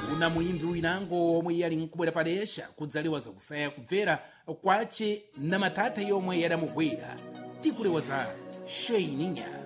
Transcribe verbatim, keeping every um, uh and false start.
una muimbi winango omwe yali nkubwera padesha kudzalewa zakusaya kubvera kwace na mathatha yomwe yadamugwera tikulewa za sheininha